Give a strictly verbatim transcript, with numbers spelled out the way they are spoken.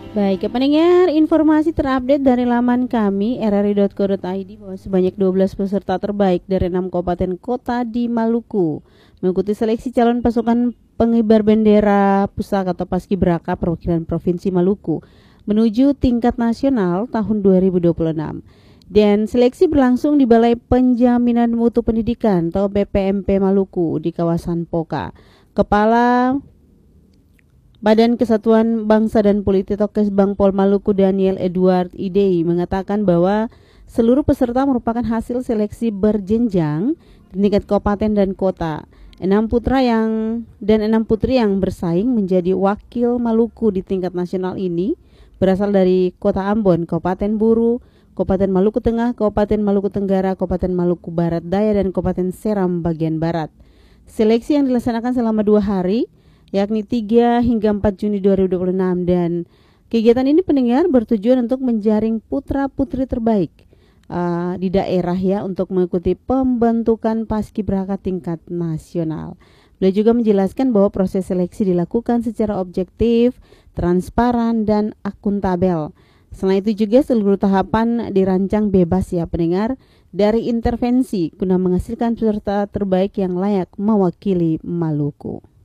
Baik, ya pendengar, informasi terupdate dari laman kami r r i dot co dot i d bahwa sebanyak dua belas peserta terbaik dari enam kabupaten kota di Maluku mengikuti seleksi calon pasukan pengibar bendera pusaka atau paskibraka perwakilan Provinsi Maluku menuju tingkat nasional tahun dua ribu dua puluh enam. Dan seleksi berlangsung di Balai Penjaminan Mutu Pendidikan atau B P M P Maluku di kawasan Poka. Kepala Badan Kesatuan Bangsa dan Politotokes Bangpol Maluku Daniel Edward Idei mengatakan bahwa seluruh peserta merupakan hasil seleksi berjenjang di tingkat kabupaten dan kota. Enam putra yang dan enam putri yang bersaing menjadi wakil Maluku di tingkat nasional ini berasal dari Kota Ambon, Kabupaten Buru, Kabupaten Maluku Tengah, Kabupaten Maluku Tenggara, Kabupaten Maluku Barat Daya, dan Kabupaten Seram bagian Barat. Seleksi yang dilaksanakan selama dua hari yakni tiga hingga empat Juni dua ribu dua puluh enam, dan kegiatan ini pendengar bertujuan untuk menjaring putra-putri terbaik uh, di daerah ya untuk mengikuti pembentukan paskibraka tingkat nasional. Beliau juga menjelaskan bahwa proses seleksi dilakukan secara objektif, transparan, dan akuntabel. Selain itu juga seluruh tahapan dirancang bebas ya pendengar dari intervensi guna menghasilkan peserta terbaik yang layak mewakili Maluku.